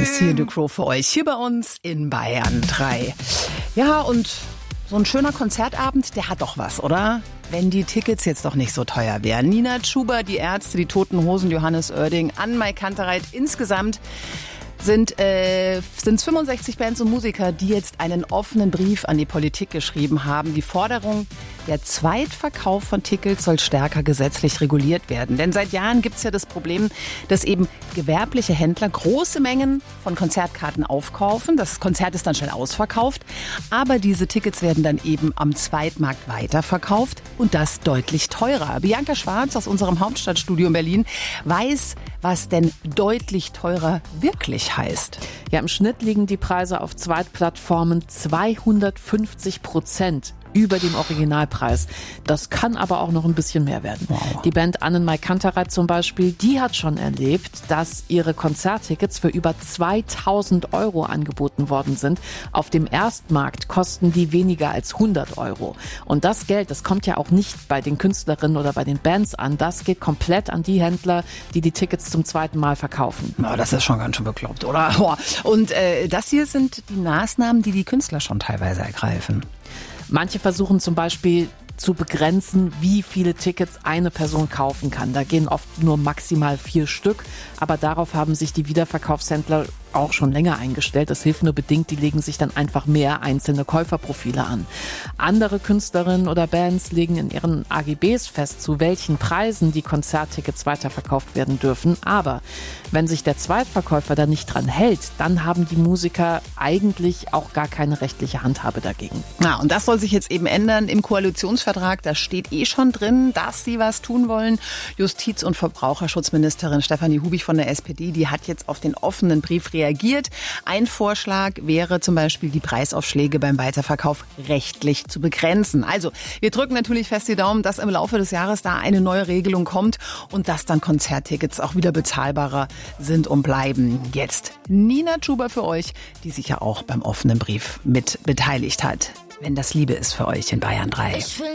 Christine Ducrot für euch hier bei uns in Bayern 3. Ja, und so ein schöner Konzertabend, der hat doch was, oder? Wenn die Tickets jetzt doch nicht so teuer wären. Nina Chuba, die Ärzte, die Toten Hosen, Johannes Oerding, Anne-Mai Kantereit. Insgesamt sind 65 Bands und Musiker, die jetzt einen offenen Brief an die Politik geschrieben haben. Die Forderung, der Zweitverkauf von Tickets soll stärker gesetzlich reguliert werden. Denn seit Jahren gibt es ja das Problem, dass eben gewerbliche Händler große Mengen von Konzertkarten aufkaufen. Das Konzert ist dann schnell ausverkauft. Aber diese Tickets werden dann eben am Zweitmarkt weiterverkauft und das deutlich teurer. Bianca Schwarz aus unserem Hauptstadtstudio in Berlin weiß, was denn deutlich teurer wirklich heißt. Ja, im Schnitt liegen die Preise auf Zweitplattformen 250% über dem Originalpreis. Das kann aber auch noch ein bisschen mehr werden. Wow. Die Band Anne-Mai Kantereit zum Beispiel, die hat schon erlebt, dass ihre Konzerttickets für über 2.000 € angeboten worden sind. Auf dem Erstmarkt kosten die weniger als 100 €. Und das Geld, das kommt ja auch nicht bei den Künstlerinnen oder bei den Bands an. Das geht komplett an die Händler, die die Tickets zum zweiten Mal verkaufen. Ja, das ist schon ganz schön bekloppt, oder? Und das hier sind die Maßnahmen, die die Künstler schon teilweise ergreifen. Manche versuchen zum Beispiel zu begrenzen, wie viele Tickets eine Person kaufen kann. Da gehen oft nur maximal 4 Stück, aber darauf haben sich die Wiederverkaufshändler auch schon länger eingestellt. Das hilft nur bedingt, die legen sich dann einfach mehr einzelne Käuferprofile an. Andere Künstlerinnen oder Bands legen in ihren AGBs fest, zu welchen Preisen die Konzerttickets weiterverkauft werden dürfen. Aber wenn sich der Zweitverkäufer da nicht dran hält, dann haben die Musiker eigentlich auch gar keine rechtliche Handhabe dagegen. Ja, und das soll sich jetzt eben ändern im Koalitionsvertrag. Da steht schon drin, dass sie was tun wollen. Justiz- und Verbraucherschutzministerin Stefanie Hubich von der SPD, die hat jetzt auf den offenen Brief reagiert. Ein Vorschlag wäre zum Beispiel, die Preisaufschläge beim Weiterverkauf rechtlich zu begrenzen. Also, wir drücken natürlich fest die Daumen, dass im Laufe des Jahres da eine neue Regelung kommt und dass dann Konzerttickets auch wieder bezahlbarer sind und bleiben. Jetzt Nina Chuba für euch, die sich ja auch beim offenen Brief mit beteiligt hat. Wenn das Liebe ist für euch in Bayern 3.